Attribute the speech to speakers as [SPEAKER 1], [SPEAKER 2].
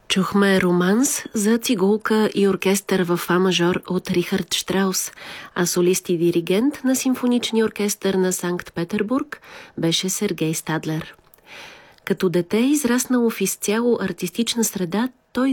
[SPEAKER 1] Чухме романс за цигулка и оркестър в фа мажор от Рихард Штраус, а солист и диригент на симфоничния оркестър на Санкт-Петербург беше Сергей Стадлер. Като дете, израснало в изцяло артистична среда, той